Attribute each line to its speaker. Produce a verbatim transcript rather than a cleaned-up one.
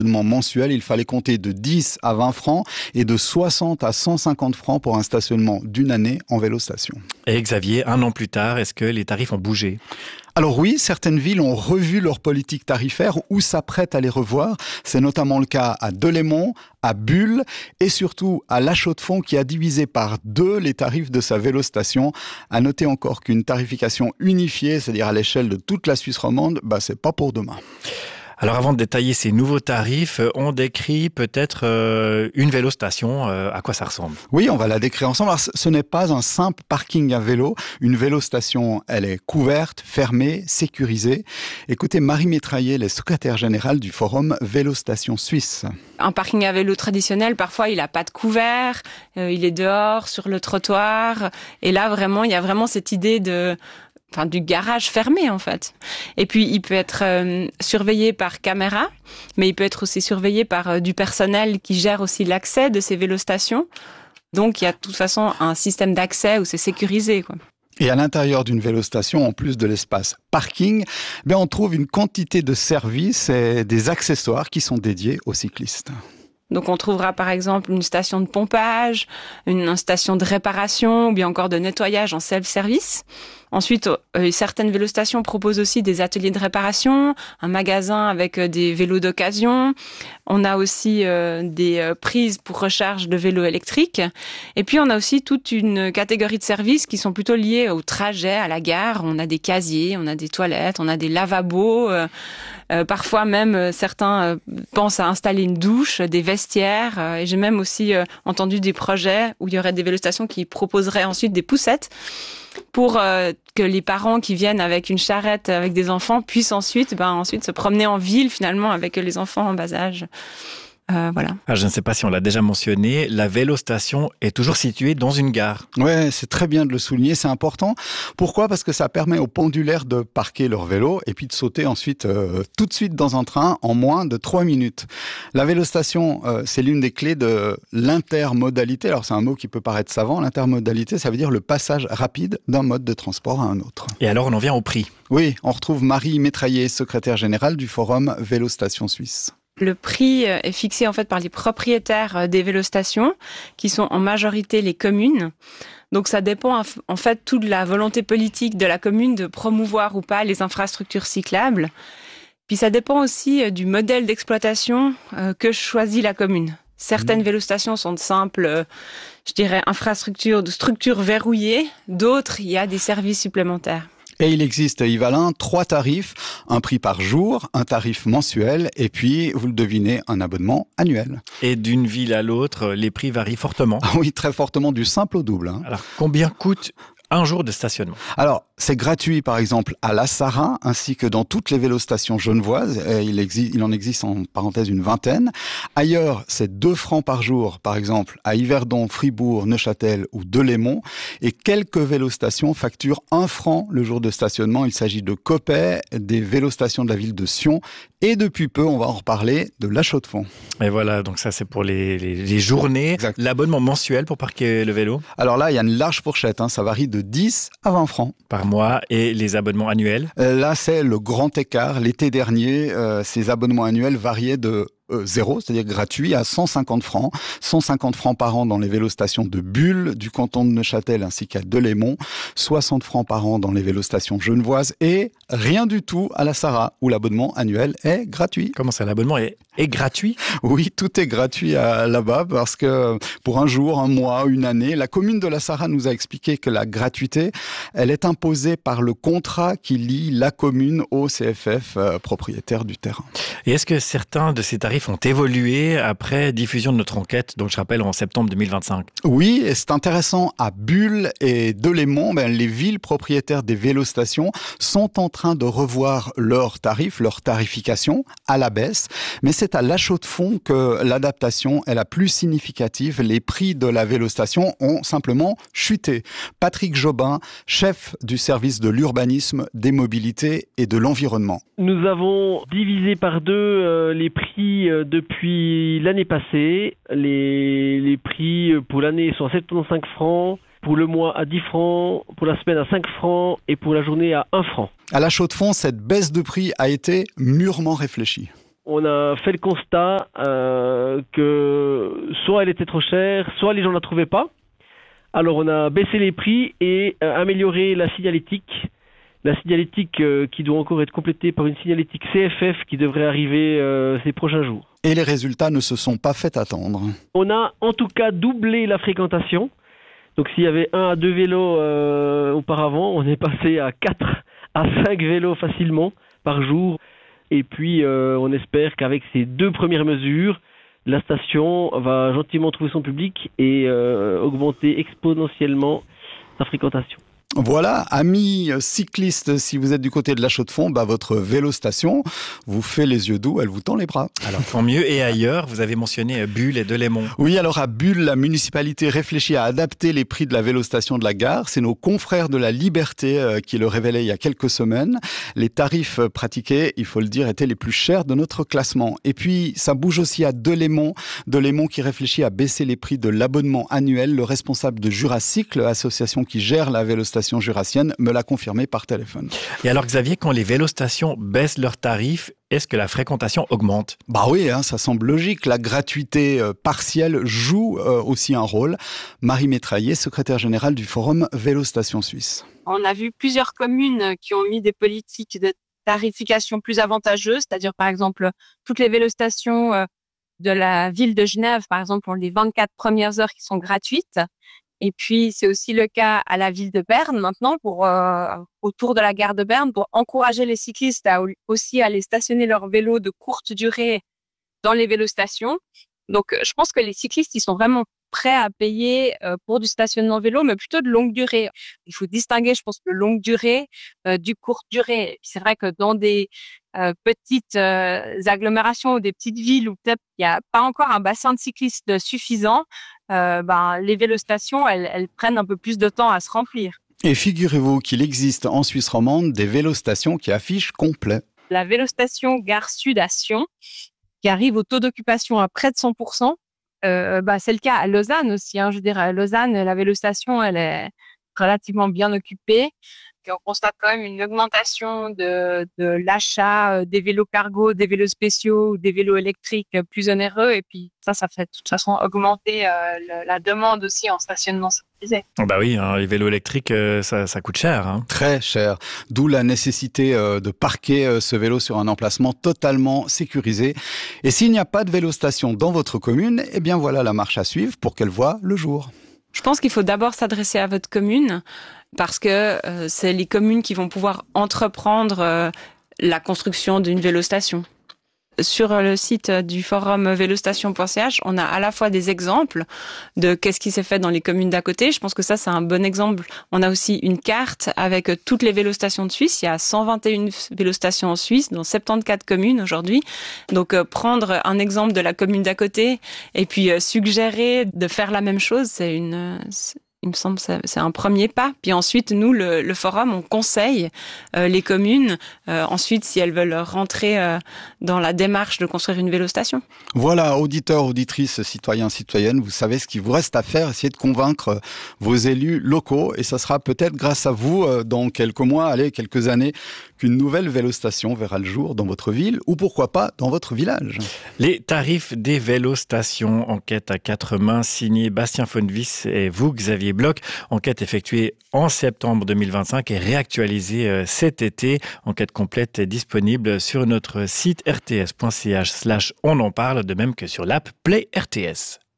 Speaker 1: L'abonnement mensuel, il fallait compter de dix à vingt francs et de soixante à cent cinquante francs pour un stationnement d'une année en vélostation.
Speaker 2: Et Xavier, un an plus tard, est-ce que les tarifs ont bougé ?
Speaker 1: Alors oui, certaines villes ont revu leur politique tarifaire ou s'apprêtent à les revoir. C'est notamment le cas à Delémont, à Bulle et surtout à La Chaux-de-Fonds qui a divisé par deux les tarifs de sa vélostation. À noter encore qu'une tarification unifiée, c'est-à-dire à l'échelle de toute la Suisse romande, bah, c'est pas pour demain.
Speaker 2: Alors avant de détailler ces nouveaux tarifs, on décrit peut-être euh, une vélostation, euh, à quoi ça ressemble ?
Speaker 1: Oui, on va la décrire ensemble. Alors, ce n'est pas un simple parking à vélo. Une vélostation, elle est couverte, fermée, sécurisée. Écoutez, Marie Métraillé, elle est secrétaire générale du forum Vélostation Suisse.
Speaker 3: Un parking à vélo traditionnel, parfois, il n'a pas de couvert, euh, il est dehors, sur le trottoir. Et là, vraiment, il y a vraiment cette idée de... Enfin, du garage fermé, en fait. Et puis, il peut être euh, surveillé par caméra, mais il peut être aussi surveillé par euh, du personnel qui gère aussi l'accès de ces vélostations. Donc, il y a de toute façon un système d'accès où c'est sécurisé, quoi.
Speaker 1: Et à l'intérieur d'une vélostation, en plus de l'espace parking, ben on trouve une quantité de services et des accessoires qui sont dédiés aux cyclistes.
Speaker 3: Donc on trouvera par exemple une station de pompage, une station de réparation ou bien encore de nettoyage en self-service. Ensuite, euh, certaines vélostations proposent aussi des ateliers de réparation, un magasin avec euh, des vélos d'occasion. On a aussi euh, des euh, prises pour recharge de vélos électriques. Et puis on a aussi toute une catégorie de services qui sont plutôt liés au trajet, à la gare. On a des casiers, on a des toilettes, on a des lavabos. Euh, euh, parfois même, euh, certains euh, pensent à installer une douche, des vestiaires. Euh, et j'ai même aussi euh, entendu des projets où il y aurait des vélostations qui proposeraient ensuite des poussettes pour euh, que les parents qui viennent avec une charrette avec des enfants puissent ensuite, ben, ensuite se promener en ville finalement avec les enfants en bas âge. Euh, voilà.
Speaker 2: Ah, je ne sais pas si on l'a déjà mentionné, la vélostation est toujours située dans une gare.
Speaker 1: Ouais, c'est très bien de le souligner, c'est important. Pourquoi ? Parce que ça permet aux pendulaires de parquer leur vélo et puis de sauter ensuite euh, tout de suite dans un train en moins de trois minutes. La vélostation, euh, c'est l'une des clés de l'intermodalité. Alors c'est un mot qui peut paraître savant, l'intermodalité, ça veut dire le passage rapide d'un mode de transport à un autre.
Speaker 2: Et alors on en vient au prix.
Speaker 1: Oui, on retrouve Marie Métraillé, secrétaire générale du forum Vélostation Suisse.
Speaker 3: Le prix est fixé en fait par les propriétaires des vélostations, qui sont en majorité les communes. Donc ça dépend en fait tout de la volonté politique de la commune de promouvoir ou pas les infrastructures cyclables. Puis ça dépend aussi du modèle d'exploitation que choisit la commune. Certaines vélostations sont de simples, je dirais, infrastructures, de structures verrouillées. D'autres, il y a des services supplémentaires.
Speaker 1: Et il existe, Yves Alain, trois tarifs, un prix par jour, un tarif mensuel et puis, vous le devinez, un abonnement annuel.
Speaker 2: Et d'une ville à l'autre, les prix varient fortement.
Speaker 1: Ah oui, très fortement, du simple au double. Hein.
Speaker 2: Alors, combien coûte un jour de stationnement ?
Speaker 1: Alors, c'est gratuit, par exemple, à La Sarraz, ainsi que dans toutes les vélostations genevoises. Et il, existe, il en existe, en parenthèse, une vingtaine. Ailleurs, c'est deux francs par jour, par exemple, à Yverdon, Fribourg, Neuchâtel ou Delémont. Et quelques vélostations facturent un franc le jour de stationnement. Il s'agit de Coppet, des vélostations de la ville de Sion. Et depuis peu, on va en reparler, de La Chaux-de-Fonds.
Speaker 2: Et voilà, donc ça, c'est pour les, les, les journées. Exact. L'abonnement mensuel pour parquer le vélo ?
Speaker 1: Alors là, il y a une large fourchette. Hein, ça varie de dix à vingt francs.
Speaker 2: Par mois, et les abonnements annuels ?
Speaker 1: euh, Là, c'est le grand écart. L'été dernier, euh, ces abonnements annuels variaient de euh, zéro, c'est-à-dire gratuit, à cent cinquante francs. cent cinquante francs par an dans les vélostations de Bulle, du canton de Neuchâtel ainsi qu'à Delémont. soixante francs par an dans les vélostations genevoises. Et rien du tout à La Sarraz, où l'abonnement annuel est gratuit.
Speaker 2: Comment ça, l'abonnement est, est gratuit ?
Speaker 1: Oui, tout est gratuit à, là-bas, parce que pour un jour, un mois, une année, la commune de La Sarraz nous a expliqué que la gratuité, elle est imposée par le contrat qui lie la commune au C F F, euh, propriétaire du terrain.
Speaker 2: Et est-ce que certains de ces tarifs ont évolué après diffusion de notre enquête, donc je rappelle en septembre deux mille vingt-cinq ?
Speaker 1: Oui, et c'est intéressant, à Bulle et Delémont, ben, les villes propriétaires des vélostations sont en train de revoir leurs tarifs, leur tarification à la baisse, mais c'est à La Chaux-de-Fonds que l'adaptation est la plus significative. Les prix de la vélostation ont simplement chuté. Patrick Jobin, chef du service de l'urbanisme, des mobilités et de l'environnement.
Speaker 4: Nous avons divisé par deux euh, les prix euh, depuis l'année passée. Les, les prix pour l'année sont à soixante-quinze francs, pour le mois à dix francs, pour la semaine à cinq francs et pour la journée à un franc.
Speaker 1: À La Chaux-de-Fonds, cette baisse de prix a été mûrement réfléchie.
Speaker 4: on a fait le constat euh, que soit elle était trop chère, soit les gens ne la trouvaient pas. Alors on a baissé les prix et euh, amélioré la signalétique. La signalétique euh, qui doit encore être complétée par une signalétique C F F qui devrait arriver euh, ces prochains jours.
Speaker 1: Et les résultats ne se sont pas fait attendre.
Speaker 4: On a en tout cas doublé la fréquentation. Donc s'il y avait un à deux vélos euh, auparavant, on est passé à quatre à cinq vélos facilement par jour. Et puis euh, on espère qu'avec ces deux premières mesures, la station va gentiment trouver son public et euh, augmenter exponentiellement sa fréquentation.
Speaker 1: Voilà, amis cyclistes, si vous êtes du côté de la Chaux-de-Fonds, bah votre vélostation vous fait les yeux doux, elle vous tend les bras.
Speaker 2: Alors tant mieux. Et ailleurs, vous avez mentionné Bulle et Delémont.
Speaker 1: Oui, alors à Bulle, la municipalité réfléchit à adapter les prix de la vélostation de la gare. C'est nos confrères de la Liberté euh, qui le révélaient il y a quelques semaines. Les tarifs pratiqués, il faut le dire, étaient les plus chers de notre classement. Et puis, ça bouge aussi à Delémont. Delémont qui réfléchit à baisser les prix de l'abonnement annuel. Le responsable de Juracycle, association qui gère la vélostation jurassienne, me l'a confirmé par téléphone.
Speaker 2: Et alors Xavier, quand les vélostations baissent leurs tarifs, est-ce que la fréquentation augmente ?
Speaker 1: Bah oui, hein, ça semble logique. La gratuité euh, partielle joue euh, aussi un rôle. Marie Métraillé, secrétaire générale du Forum Vélostation Suisse.
Speaker 5: On a vu plusieurs communes qui ont mis des politiques de tarification plus avantageuses, c'est-à-dire par exemple toutes les vélostations euh, de la ville de Genève, par exemple, ont les vingt-quatre premières heures qui sont gratuites. Et puis, c'est aussi le cas à la ville de Berne maintenant, pour euh, autour de la gare de Berne, pour encourager les cyclistes à aussi aller stationner leurs vélos de courte durée dans les vélostations. Donc, je pense que les cyclistes, ils sont vraiment prêts à payer euh, pour du stationnement vélo, mais plutôt de longue durée. Il faut distinguer, je pense, le longue durée euh, du courte durée. C'est vrai que dans des euh, petites euh, agglomérations ou des petites villes où peut-être il n'y a pas encore un bassin de cyclistes suffisant, euh, ben, les vélostations, elles, elles prennent un peu plus de temps à se remplir.
Speaker 1: Et figurez-vous qu'il existe en Suisse romande des vélostations qui affichent complet.
Speaker 5: La vélostation Gare Sud à Sion, qui arrive au taux d'occupation à près de cent pour cent, euh, bah, c'est le cas à Lausanne aussi. Hein. Je veux dire, à Lausanne, la vélostation, elle est relativement bien occupée. Et on constate quand même une augmentation de, de l'achat des vélos cargo, des vélos spéciaux, des vélos électriques plus onéreux. Et puis ça, ça fait de toute façon augmenter euh, le, la demande aussi en stationnement sécurisé.
Speaker 2: Oh bah oui, hein, les vélos électriques, euh, ça, ça coûte cher. Hein.
Speaker 1: Très cher. D'où la nécessité euh, de parquer euh, ce vélo sur un emplacement totalement sécurisé. Et s'il n'y a pas de vélostation dans votre commune, eh bien voilà la marche à suivre pour qu'elle voie le jour.
Speaker 3: Je pense qu'il faut d'abord s'adresser à votre commune parce que euh, c'est les communes qui vont pouvoir entreprendre euh, la construction d'une vélostation. Sur le site du forum vélostation point c h, on a à la fois des exemples de qu'est-ce qui s'est fait dans les communes d'à côté. Je pense que ça, c'est un bon exemple. On a aussi une carte avec toutes les vélostations de Suisse. Il y a cent vingt et une vélostations en Suisse, dans soixante-quatorze communes aujourd'hui. Donc, euh, prendre un exemple de la commune d'à côté et puis euh, suggérer de faire la même chose, c'est une... C'est... Il me semble que c'est un premier pas. Puis ensuite, nous, le, le forum, on conseille euh, les communes, euh, ensuite, si elles veulent rentrer euh, dans la démarche de construire une vélostation.
Speaker 1: Voilà, auditeurs, auditrices, citoyens, citoyennes, vous savez ce qu'il vous reste à faire, essayer de convaincre vos élus locaux. Et ça sera peut-être grâce à vous, euh, dans quelques mois, allez, quelques années, qu'une nouvelle vélostation verra le jour dans votre ville ou pourquoi pas dans votre village.
Speaker 2: Les tarifs des vélostations, enquête à quatre mains, signé Bastien Fonvis et vous, Xavier Bloch. Enquête effectuée en septembre deux mille vingt-cinq et réactualisée cet été. Enquête complète est disponible sur notre site r t s point c h slash on en parle, de même que sur l'app Play R T S.